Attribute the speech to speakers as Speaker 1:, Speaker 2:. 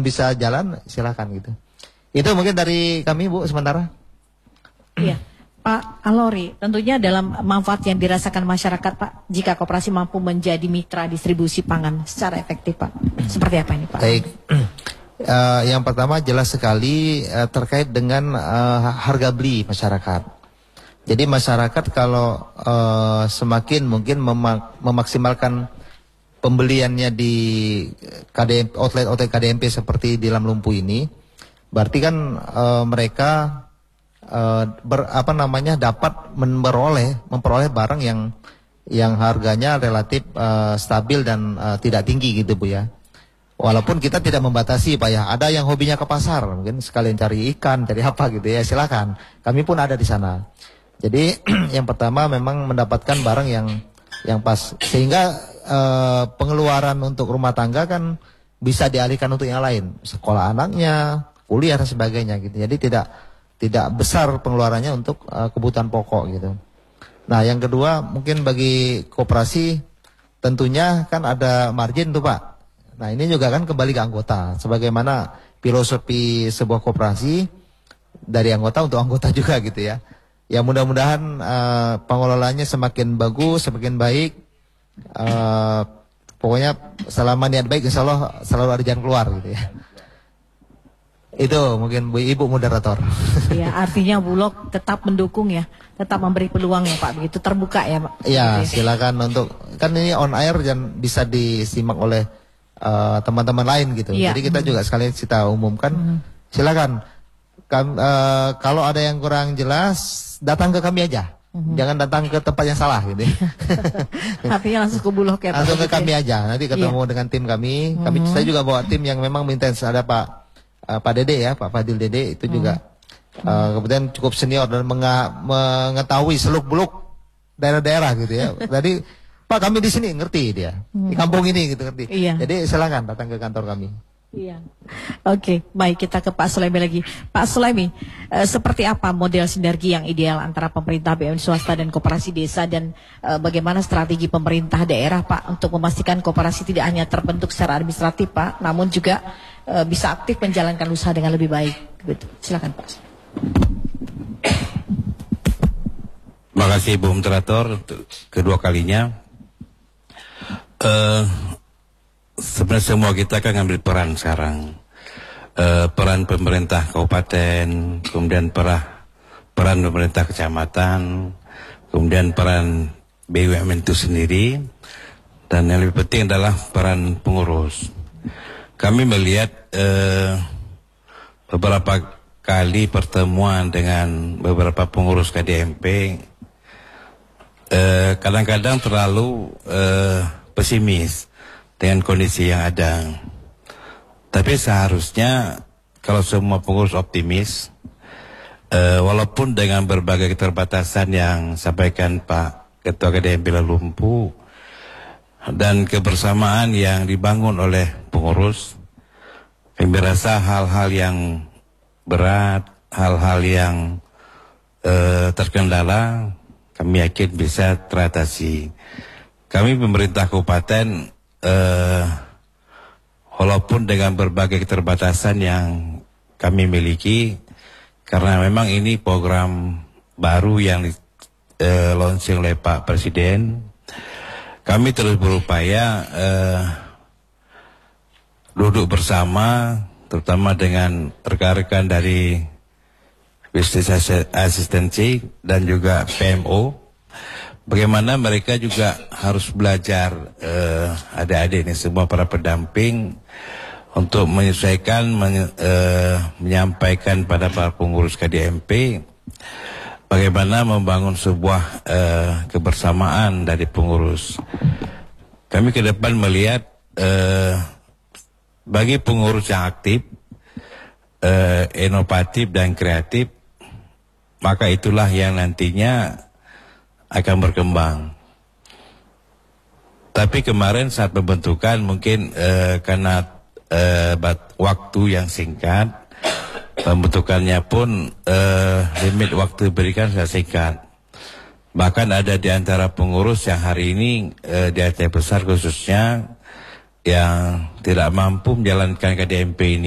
Speaker 1: bisa jalan silakan gitu. Itu mungkin dari kami Bu sementara.
Speaker 2: Iya. Pak Alori, tentunya dalam manfaat yang dirasakan masyarakat Pak, jika koperasi mampu menjadi mitra distribusi pangan secara efektif Pak, seperti apa ini Pak?
Speaker 1: Baik, yang pertama jelas sekali terkait dengan harga beli masyarakat. Jadi masyarakat kalau semakin mungkin memaksimalkan pembeliannya di outlet KDMP seperti di Lamlumpu ini, berarti kan mereka dapat memperoleh barang yang harganya relatif stabil dan tidak tinggi gitu Bu ya. Walaupun kita tidak membatasi Pak ya. Ada yang hobinya ke pasar, mungkin sekalian cari ikan, cari apa gitu ya, silakan. Kami pun ada di sana. Jadi yang pertama memang mendapatkan barang yang pas, sehingga pengeluaran untuk rumah tangga kan bisa dialihkan untuk yang lain, sekolah anaknya, kuliah dan sebagainya gitu. Jadi tidak besar pengeluarannya untuk kebutuhan pokok gitu. Nah yang kedua mungkin bagi koperasi tentunya kan ada margin tuh Pak. Nah ini juga kan kembali ke anggota. Sebagaimana filosofi sebuah koperasi dari anggota untuk anggota juga gitu ya. Ya mudah-mudahan pengelolaannya semakin bagus, semakin baik. Pokoknya selama niat baik insya Allah selalu ada jalan keluar gitu ya. Itu mungkin Bu Ibu moderator.
Speaker 2: Ya, artinya Bulog tetap mendukung ya, tetap memberi peluang ya Pak, begitu terbuka ya Pak.
Speaker 1: Iya, silakan untuk, kan ini on air dan bisa disimak oleh teman-teman lain gitu. Ya. Jadi kita juga sekalian kita umumkan, silakan. Kalau ada yang kurang jelas, datang ke kami aja. Jangan datang ke tempat yang salah gitu.
Speaker 2: Artinya langsung ke Bulog ya Pak.
Speaker 1: Langsung ke kami aja. Nanti ketemu dengan tim kami. Saya juga bawa tim yang memang intens. Ada Pak Dede ya, Pak Fadil Dede itu juga kemudian cukup senior dan mengetahui seluk-beluk daerah-daerah gitu ya. Jadi Pak kami di sini ngerti dia, di kampung ini gitu ngerti. Iya. Jadi silakan datang ke kantor kami.
Speaker 2: Iya. Oke, baik kita ke Pak Sulaimi lagi. Pak Sulaimi, seperti apa model sinergi yang ideal antara pemerintah, BUMN swasta dan koperasi desa, dan bagaimana strategi pemerintah daerah Pak untuk memastikan koperasi tidak hanya terbentuk secara administratif Pak, namun juga bisa aktif menjalankan usaha dengan lebih baik. Gitu. Silakan Pak.
Speaker 3: Terima kasih Bu Moderator untuk kedua kalinya. Sebenarnya semua kita akan ngambil peran sekarang. Peran pemerintah kabupaten, kemudian peran pemerintah kecamatan, kemudian peran BUMN itu sendiri, dan yang lebih penting adalah peran pengurus. Kami melihat beberapa kali pertemuan dengan beberapa pengurus KDMP, kadang-kadang terlalu pesimis dengan kondisi yang ada. Tapi seharusnya kalau semua pengurus optimis, walaupun dengan berbagai keterbatasan yang sampaikan Pak Ketua KDMP Lamlumpu dan kebersamaan yang dibangun oleh pengurus, kami merasa hal-hal yang berat, hal-hal yang terkendala, kami yakin bisa teratasi. Kami pemerintah kabupaten, walaupun dengan berbagai keterbatasan yang kami miliki, karena memang ini program baru yang launching oleh Pak Presiden, kami terus berupaya duduk bersama, terutama dengan rekan-rekan dari bisnis asistensi dan juga PMO, bagaimana mereka juga harus belajar, adik-adik ini semua para pendamping, untuk menyesuaikan, menyampaikan pada para pengurus KDMP bagaimana membangun sebuah kebersamaan dari pengurus. Kami ke depan melihat bagi pengurus yang aktif, inovatif dan kreatif, maka itulah yang nantinya akan berkembang. Tapi kemarin saat pembentukan mungkin karena waktu yang singkat, pembentukannya pun limit waktu berikan sangat singkat. Bahkan ada di antara pengurus yang hari ini di Aceh Besar khususnya yang tidak mampu menjalankan KDMP ini